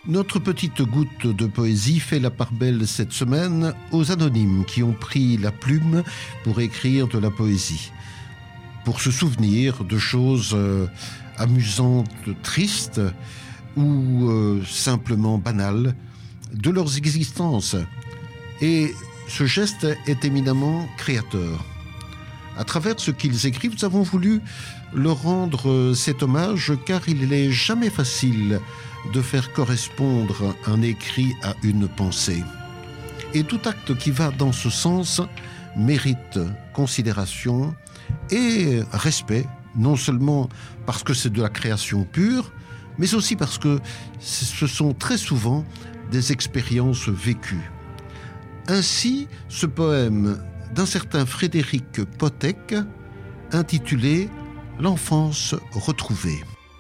Notre petite goutte de poésie fait la part belle cette semaine aux anonymes qui ont pris la plume pour écrire de la poésie, pour se souvenir de choses amusantes, tristes ou simplement banales de leurs existences. Et ce geste est éminemment créateur. À travers ce qu'ils écrivent, nous avons voulu leur rendre cet hommage car il n'est jamais facile de faire correspondre un écrit à une pensée. Et tout acte qui va dans ce sens mérite considération et respect, non seulement parce que c'est de la création pure, mais aussi parce que ce sont très souvent des expériences vécues. Ainsi, ce poème d'un certain Frédéric Potek, intitulé « L'enfance retrouvée ».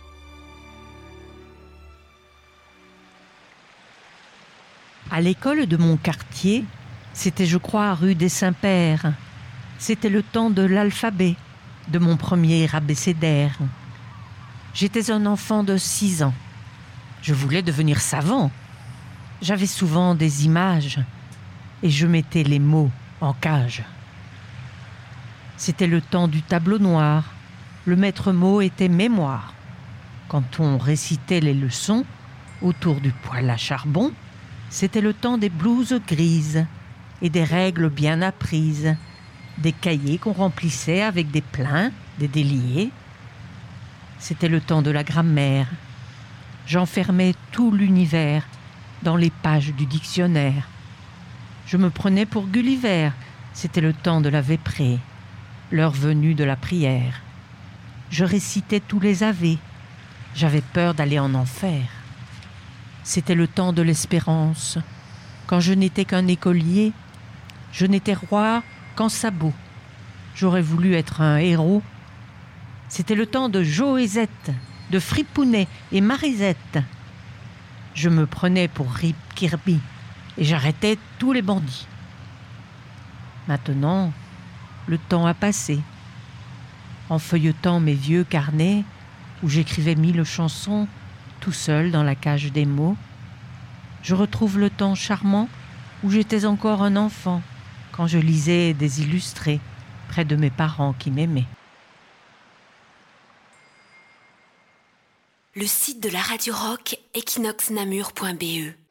À l'école de mon quartier, c'était, je crois, rue des Saints-Pères. C'était le temps de l'alphabet, de mon premier abécédaire. J'étais un enfant de 6 ans. Je voulais devenir savant. J'avais souvent des images et je mettais les mots en cage. C'était le temps du tableau noir. Le maître mot était mémoire. Quand on récitait les leçons autour du poêle à charbon, c'était le temps des blouses grises et des règles bien apprises, des cahiers qu'on remplissait avec des pleins, des déliés. C'était le temps de la grammaire. J'enfermais tout l'univers dans les pages du dictionnaire. Je me prenais pour Gulliver. C'était le temps de la Véprée, l'heure venue de la prière. Je récitais tous les avés. J'avais peur d'aller en enfer. C'était le temps de l'espérance. Quand je n'étais qu'un écolier, je n'étais roi qu'en sabots. J'aurais voulu être un héros. C'était le temps de Joëzette, de Fripounet et Marisette. Je me prenais pour Rip Kirby et j'arrêtais tous les bandits. Maintenant, le temps a passé. En feuilletant mes vieux carnets où j'écrivais 1000 chansons, tout seul dans la cage des mots, je retrouve le temps charmant où j'étais encore un enfant, quand je lisais des illustrés près de mes parents qui m'aimaient. Le site de la Radio Rock, equinoxnamur.be